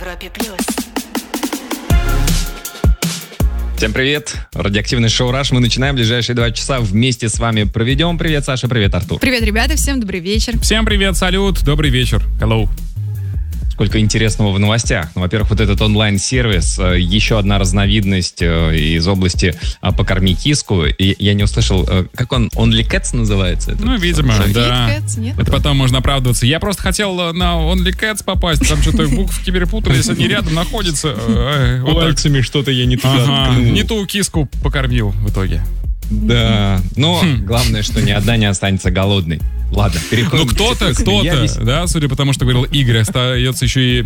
Европе+. Всем привет! Радиоактивный шоу «Раш». Мы начинаем. Ближайшие 2 часа вместе с вами проведем. Привет, Саша, привет, Артур. Привет, ребята, всем добрый вечер. Всем привет, салют, добрый вечер. Hello. Сколько интересного в новостях. Ну, во-первых, вот этот онлайн-сервис, еще одна разновидность из области «Покорми киску». И я не услышал, как он, OnlyCats называется? Ну, видимо, да. Cats, нет? Это потом можно оправдываться. Я просто хотел на OnlyCats попасть, там что-то буковки перепутались, они рядом находятся. Пальцами что-то я не туда ткнул. Не ту киску покормил в итоге. Да, но главное, что ни одна не останется голодной. Ладно, переходим. Ну, кто-то, да, судя по тому, что говорил Игорь, остается еще и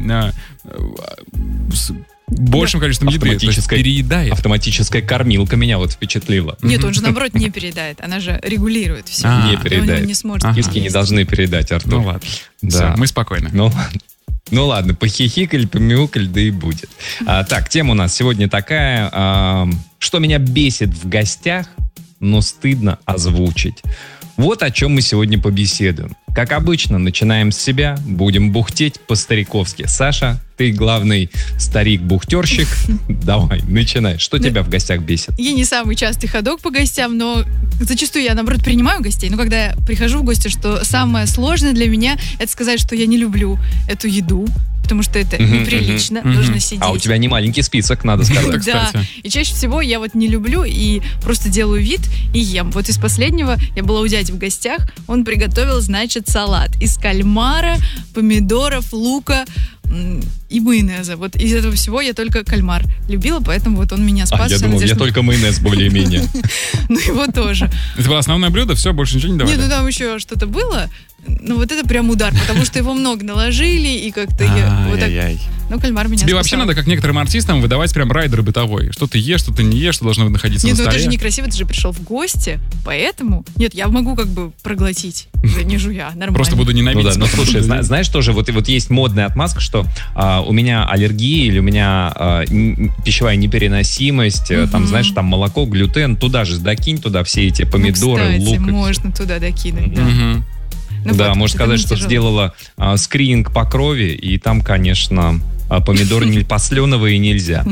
с большим количеством еды, то есть переедает. Автоматическая кормилка меня вот впечатлила. Нет, он же, наоборот, не переедает. Она же регулирует все. Не переедает. Он не сможет. Киски не должны переедать, Артур. Ну ладно, Да. все, мы спокойны. Ну ладно, похихикали, помяукали, да и будет. Так, тема у нас сегодня такая. Что меня бесит в гостях, но стыдно озвучить. Вот о чем мы сегодня побеседуем. Как обычно, начинаем с себя, будем бухтеть по-стариковски. Саша, ты главный старик-бухтерщик. Давай, начинай. Что тебя в гостях бесит? Я не самый частый ходок по гостям, но зачастую я, наоборот, принимаю гостей. Но когда я прихожу в гости, что самое сложное для меня, это сказать, что я не люблю эту еду, потому что это неприлично, нужно сидеть. А у тебя не маленький список, надо сказать. Да, и чаще всего я вот не люблю и просто делаю вид и ем. Вот из последнего я была у дяди в гостях, он приготовил, значит, салат из кальмара, помидоров, лука и майонеза. Вот из этого всего я только кальмар любила, поэтому вот он меня спас. Я думал, я только майонез более-менее. Ну его тоже. Это было основное блюдо, все, больше ничего не давали? Нет, ну там еще что-то было. Ну вот это прям удар, потому что его много наложили, и как-то я вот так... Ну, кальмар меня Тебе спасал. вообще надо, как некоторым артистам, выдавать прям райдер бытовой. Что ты ешь, что ты не ешь, что должно находиться Нет, на ну столе. это же некрасиво, ты же пришел в гости, поэтому... Нет, я могу как бы проглотить, не жуя, нормально. Просто буду ненавидеть. Ну да, ну слушай, знаешь тоже, вот есть модная отмазка, что у меня аллергия или у меня пищевая непереносимость, там, знаешь, там молоко, глютен, туда же докинь, туда все эти помидоры, ну, кстати, лук. можно туда докинуть, да. Ну, да, вот, можно сказать, что тяжело. сделала скрининг по крови, и там, конечно, помидоры не посленовые нельзя.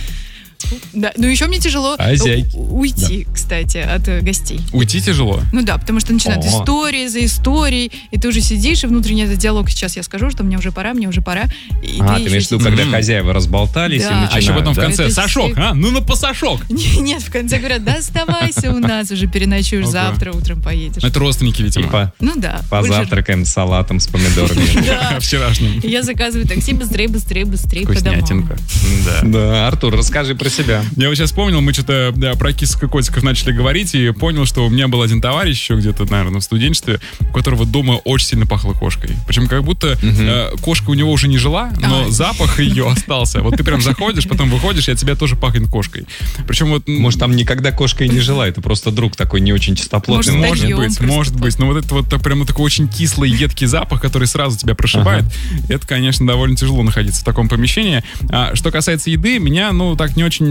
Да, ну еще мне тяжело уйти, кстати, от гостей. Уйти тяжело? Ну да, потому что начинают истории за историей, и ты уже сидишь, и внутренний этот диалог, сейчас я скажу, что мне уже пора. И ты еще имеешь в виду, когда хозяева разболтались, Да. и начинают, А еще потом в конце, Это Сашок, все- ну на посашок. Нет, в конце говорят, да оставайся у нас, уже переночуешь, Ага. завтра утром поедешь. Это родственники, видимо. Типа, Ну да. позавтракаем с салатом с помидорами. Да. Вчерашним. И я заказываю такси быстрее по домам. Вкуснятинка. Да. Да, Артур, расскажи про себя. Я вот сейчас вспомнил, мы что-то про кисок и котиков начали говорить, и понял, что у меня был один товарищ еще где-то, наверное, в студенчестве, у которого дома очень сильно пахло кошкой. Причем как будто кошка у него уже не жила, но запах ее остался. Вот ты прям заходишь, потом выходишь, и от тебя тоже пахнет кошкой. Причем вот... Может, там никогда кошка и не жила, это просто друг такой не очень чистоплотный. Может, Может быть. Но вот это вот прям такой очень кислый, едкий запах, который сразу тебя прошибает, это, конечно, довольно тяжело находиться в таком помещении. А что касается еды, меня, так не очень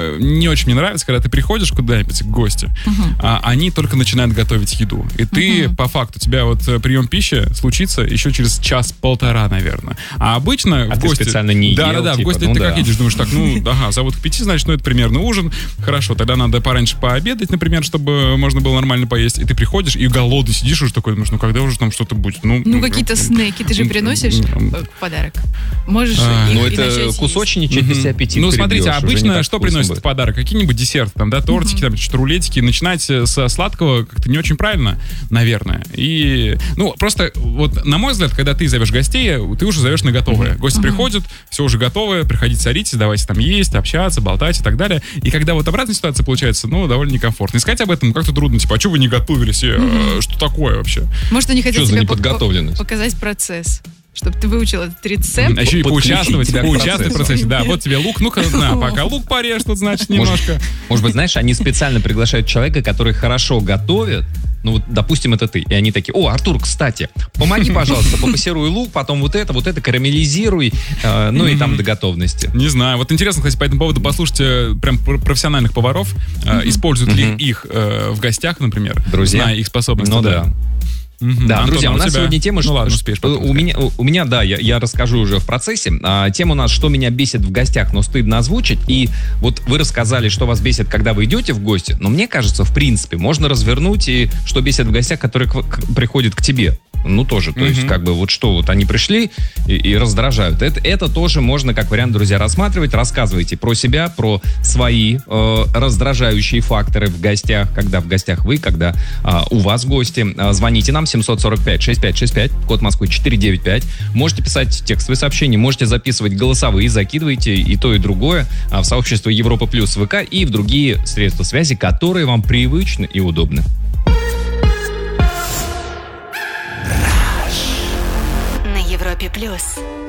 мне нравится, когда ты приходишь куда-нибудь к гости, а они только начинают готовить еду. И ты, по факту, у тебя вот прием пищи случится еще через час-полтора, наверное. А обычно в ты гости... специально не ел, Да, в гости ты как едешь, думаешь, так, зовут к 5, значит, это примерно ужин. Хорошо, тогда надо пораньше пообедать, например, чтобы можно было нормально поесть. И ты приходишь, и голодный сидишь уже такой, думаешь, когда уже там что-то будет? Какие-то снеки ты же приносишь в подарок. Можешь их это начать кусочничать, ты себе аппетит Ну, смотрите, прибьешь, уже не обычно так что вкусно приносят будет. в подарок? Какие-нибудь десерты, там, да, тортики, там, что-то рулетики. Начинать со сладкого как-то не очень правильно, наверное. И, просто вот, на мой взгляд, когда ты зовешь гостей, ты уже зовешь на готовое. Гости приходят, все уже готовое, приходите, садитесь, давайте там есть, общаться, болтать и так далее. И когда вот обратная ситуация получается, довольно некомфортно. Искать об этом как-то трудно, типа, а что вы не готовились? Что такое вообще? Может, они хотят Что за тебе неподготовленность? показать процесс, чтобы ты выучил этот рецепт. А еще и поучаствовать тебя в процессе. Да, вот тебе лук, ну-ка, пока лук порежь, тут, значит, немножко. Может быть, знаешь, они специально приглашают человека, который хорошо готовит. Ну вот, допустим, это ты. И они такие: о, Артур, кстати, помоги, пожалуйста, попассируй лук, потом вот это карамелизируй, и там до готовности. Не знаю. Вот интересно, кстати, по этому поводу послушать прям профессиональных поваров. Используют ли их в гостях, например, Друзья? зная их способности. Ну да. Да, Антон, друзья, а у нас тебя? сегодня тема... Ну ладно, успеешь потом у меня, да, я расскажу уже в процессе. Тема у нас, что меня бесит в гостях, но стыдно озвучить. И вот вы рассказали, что вас бесит, когда вы идете в гости. Но мне кажется, в принципе, можно развернуть и что бесит в гостях, которые приходят к тебе. Ну, тоже, то есть, как бы, вот что, вот они пришли и раздражают. Это тоже можно, как вариант, друзья, рассматривать. Рассказывайте про себя, про свои раздражающие факторы в гостях, когда в гостях вы, когда у вас гости. Звоните нам 745-6565, код Москвы 495. Можете писать текстовые сообщения, можете записывать голосовые, закидывайте и то, и другое в сообщество Европа Плюс ВК и в другие средства связи, которые вам привычны и удобны. На Европе Плюс.